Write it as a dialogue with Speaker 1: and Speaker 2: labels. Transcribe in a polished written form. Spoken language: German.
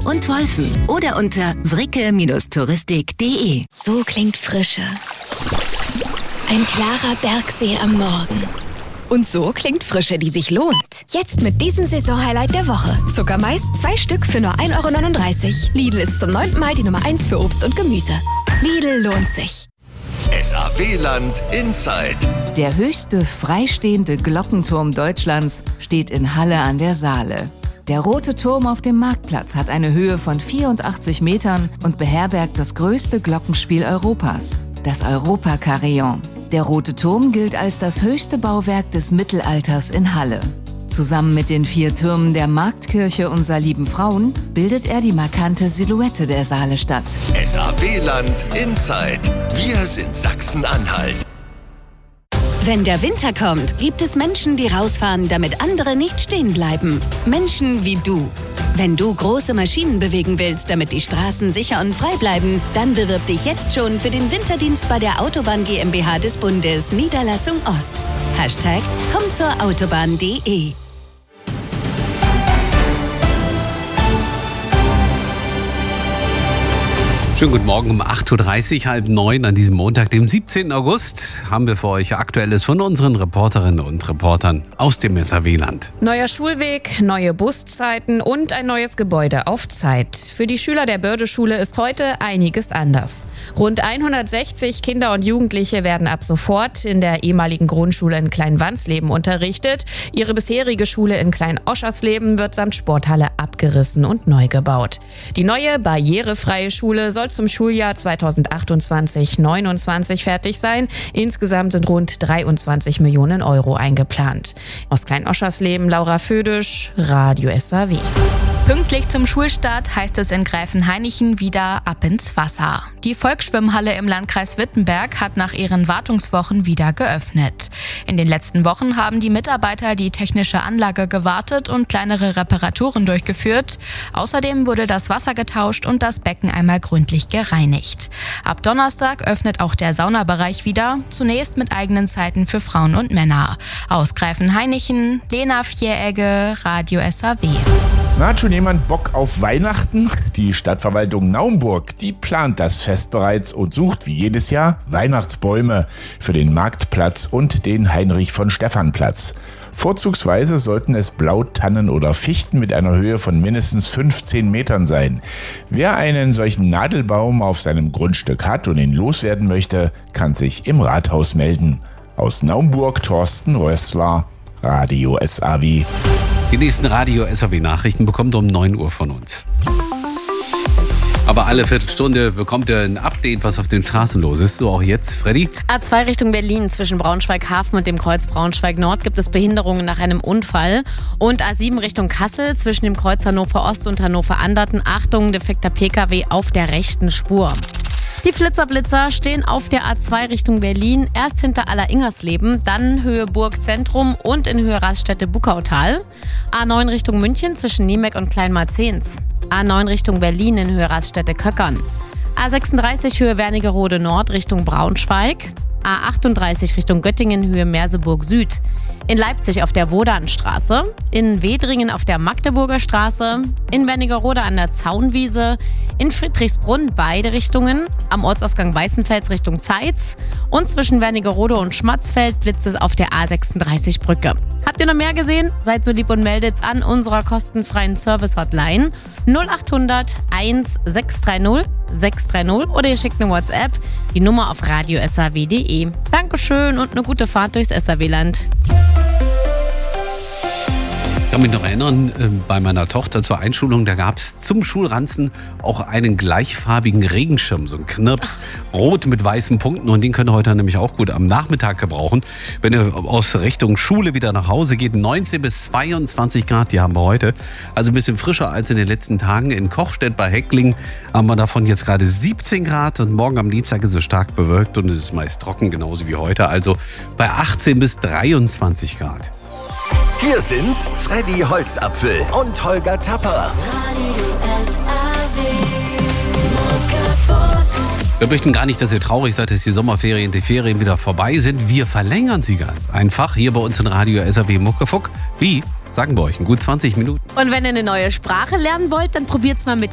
Speaker 1: und Wolfen oder unter wricke-touristik.de.
Speaker 2: So klingt Frische. Ein klarer Bergsee am Morgen.
Speaker 3: Und so klingt Frische, die sich lohnt.
Speaker 2: Jetzt mit diesem Saisonhighlight der Woche.
Speaker 3: Zuckermais, 2 Stück für nur 1,39 €. Lidl ist zum 9. Mal die Nummer 1 für Obst und Gemüse. Lidl lohnt sich.
Speaker 4: SAW-Land Inside.
Speaker 5: Der höchste freistehende Glockenturm Deutschlands steht in Halle an der Saale. Der Rote Turm auf dem Marktplatz hat eine Höhe von 84 Metern und beherbergt das größte Glockenspiel Europas, das Europa-Carillon. Der Rote Turm gilt als das höchste Bauwerk des Mittelalters in Halle. Zusammen mit den 4 Türmen der Marktkirche Unser Lieben Frauen bildet er die markante Silhouette der Saalestadt.
Speaker 4: SAW-Land Inside. Wir sind Sachsen-Anhalt.
Speaker 6: Wenn der Winter kommt, gibt es Menschen, die rausfahren, damit andere nicht stehen bleiben. Menschen wie du. Wenn du große Maschinen bewegen willst, damit die Straßen sicher und frei bleiben, dann bewirb dich jetzt schon für den Winterdienst bei der Autobahn GmbH des Bundes, Niederlassung Ost. #kommzurautobahn.de.
Speaker 7: Schönen guten Morgen um 8.30 Uhr, 8:30 an diesem Montag, dem 17. August, haben wir für euch Aktuelles von unseren Reporterinnen und Reportern aus dem SAW-Land.
Speaker 8: Neuer Schulweg, neue Buszeiten und ein neues Gebäude auf Zeit. Für die Schüler der Börde-Schule ist heute einiges anders. Rund 160 Kinder und Jugendliche werden ab sofort in der ehemaligen Grundschule in Klein-Wansleben unterrichtet. Ihre bisherige Schule in Klein-Oschersleben wird samt Sporthalle abgerissen und neu gebaut. Die neue barrierefreie Schule soll zum Schuljahr 2028/29 fertig sein. Insgesamt sind rund 23 Millionen € eingeplant. Aus Klein-Oschersleben, Laura Födisch, Radio SAW.
Speaker 9: Pünktlich zum Schulstart heißt es in Gräfenhainichen wieder ab ins Wasser. Die Volksschwimmhalle im Landkreis Wittenberg hat nach ihren Wartungswochen wieder geöffnet. In den letzten Wochen haben die Mitarbeiter die technische Anlage gewartet und kleinere Reparaturen durchgeführt. Außerdem wurde das Wasser getauscht und das Becken einmal gründlich gereinigt. Ab Donnerstag öffnet auch der Saunabereich wieder, zunächst mit eigenen Zeiten für Frauen und Männer. Aus Gräfenhainichen, Lena Vieregge, Radio SAW.
Speaker 10: Na, hat schon jemand Bock auf Weihnachten? Die Stadtverwaltung Naumburg, die plant das Fest bereits und sucht wie jedes Jahr Weihnachtsbäume für den Marktplatz und den Heinrich-von-Stephan-Platz. Vorzugsweise sollten es Blautannen oder Fichten mit einer Höhe von mindestens 15 Metern sein. Wer einen solchen Nadelbaum auf seinem Grundstück hat und ihn loswerden möchte, kann sich im Rathaus melden. Aus Naumburg, Thorsten Rössler, Radio SAW.
Speaker 7: Die nächsten Radio SAW-Nachrichten bekommt ihr um 9 Uhr von uns. Aber alle Viertelstunde bekommt ihr ein Update, was auf den Straßen los ist. So auch jetzt, Freddy?
Speaker 11: A2 Richtung Berlin zwischen Braunschweig-Hafen und dem Kreuz Braunschweig-Nord gibt es Behinderungen nach einem Unfall. Und A7 Richtung Kassel zwischen dem Kreuz Hannover-Ost und Hannover-Anderten. Achtung, defekter PKW auf der rechten Spur. Die Flitzer-Blitzer stehen auf der A2 Richtung Berlin, erst hinter Aller-Ingersleben, dann Höhe Burg-Zentrum und in Höhe Raststätte-Buckautal. A9 Richtung München zwischen Niemek und Kleinmarzens. A9 Richtung Berlin in Höhe Raststätte-Köckern. A36 Höhe Wernigerode Nord Richtung Braunschweig. A38 Richtung Göttingen Höhe Merseburg Süd. In Leipzig auf der Wodanstraße, in Wedringen auf der Magdeburger Straße, in Wernigerode an der Zaunwiese, in Friedrichsbrunn beide Richtungen, am Ortsausgang Weißenfels Richtung Zeitz und zwischen Wernigerode und Schmatzfeld blitzt es auf der A36 Brücke. Habt ihr noch mehr gesehen? Seid so lieb und meldet's an unserer kostenfreien Service-Hotline 0800 1630 630 oder ihr schickt eine WhatsApp, die Nummer auf radiosaw.de. Dankeschön und eine gute Fahrt durchs SAW-Land.
Speaker 7: Ich kann mich noch erinnern, bei meiner Tochter zur Einschulung, da gab es zum Schulranzen auch einen gleichfarbigen Regenschirm, so ein Knirps, rot mit weißen Punkten, und den könnt ihr heute nämlich auch gut am Nachmittag gebrauchen. Wenn ihr aus Richtung Schule wieder nach Hause geht, 19 bis 22 Grad, die haben wir heute. Also ein bisschen frischer als in den letzten Tagen. In Kochstedt bei Heckling haben wir davon jetzt gerade 17 Grad und morgen am Dienstag ist es stark bewölkt und es ist meist trocken, genauso wie heute. Also bei 18 bis 23 Grad.
Speaker 4: Hier sind Freddy Holzapfel und Holger Tapper.
Speaker 7: Wir möchten gar nicht, dass ihr traurig seid, dass die Sommerferien, die Ferien wieder vorbei sind. Wir verlängern sie ganz einfach hier bei uns in Radio SAW Muckefuck. Wie? Sagen wir euch in gut 20 Minuten.
Speaker 11: Und wenn ihr eine neue Sprache lernen wollt, dann probiert's mal mit